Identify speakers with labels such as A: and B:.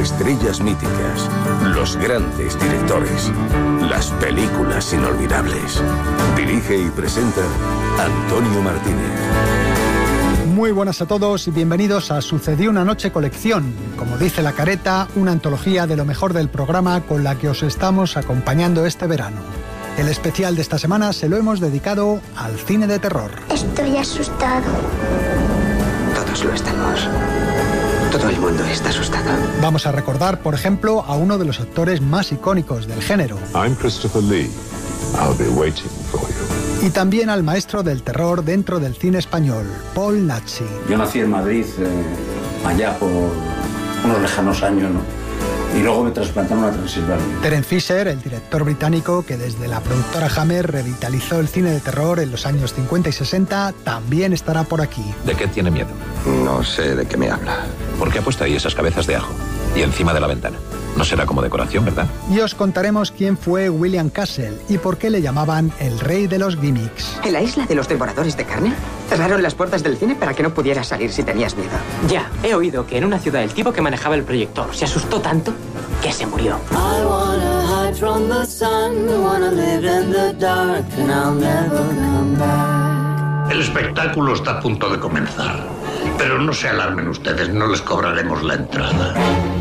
A: estrellas míticas, los grandes directores, las películas inolvidables. Dirige y presenta Antonio Martínez.
B: Muy buenas a todos y bienvenidos a Sucedió una noche colección. Como dice la careta, una antología de lo mejor del programa con la que os estamos acompañando este verano. El especial de esta semana se lo hemos dedicado al cine de terror.
C: Estoy asustado.
D: Todos lo estamos. Todo el mundo está asustado.
B: Vamos a recordar, por ejemplo, a uno de los actores más icónicos del género.
E: I'm Christopher Lee. I'll be waiting for you.
B: Y también al maestro del terror dentro del cine español, Paul Naschy.
F: Yo nací en Madrid, allá por unos lejanos años, ¿no? Y luego me trasplantaron a Transilvania.
B: Terence Fisher, el director británico que desde la productora Hammer revitalizó el cine de terror en los años 50 y 60, también estará por aquí.
G: ¿De qué tiene miedo?
D: No sé de qué me habla.
G: ¿Por qué ha puesto ahí esas cabezas de ajo? Y encima de la ventana. No será como decoración, ¿verdad?
B: Y os contaremos quién fue William Castle y por qué le llamaban el rey de los gimmicks.
D: ¿En la isla de los devoradores de carne? Cerraron las puertas del cine para que no pudieras salir si tenías miedo.
H: Ya, he oído que en una ciudad el tipo que manejaba el proyector se asustó tanto que se murió.
I: El espectáculo está a punto de comenzar. Pero no se alarmen ustedes, no les cobraremos la entrada.